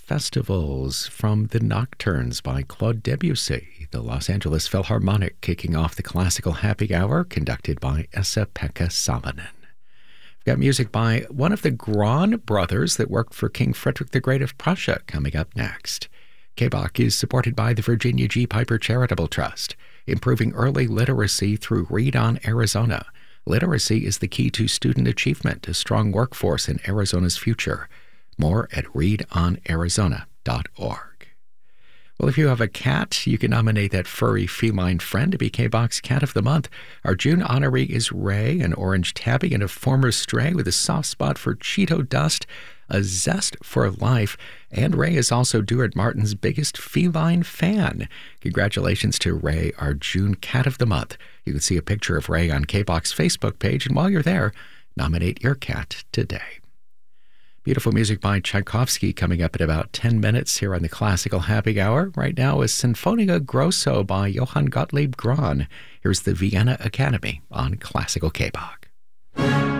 Festivals from the Nocturnes by Claude Debussy, the Los Angeles Philharmonic kicking off the classical happy hour conducted by Esa-Pekka Salonen. We've got music by one of the Gran brothers that worked for King Frederick the Great of Prussia coming up next. KBOC is supported by the Virginia G. Piper Charitable Trust, improving early literacy through Read on Arizona. Literacy is the key to student achievement, a strong workforce in Arizona's future. More at readonarizona.org. Well, if you have a cat, you can nominate that furry feline friend to be KBOC's Cat of the Month. Our June honoree is Ray, an orange tabby and a former stray with a soft spot for Cheeto dust, a zest for life. And Ray is also Duard Martin's biggest feline fan. Congratulations to Ray, our June Cat of the Month. You can see a picture of Ray on KBOC's Facebook page, and while you're there, nominate your cat today. Beautiful music by Tchaikovsky coming up in about 10 minutes here on the Classical Happy Hour. Right now is Sinfonia Grosso by Johann Gottlieb Grahn. Here's the Vienna Academy on Classical KBOC.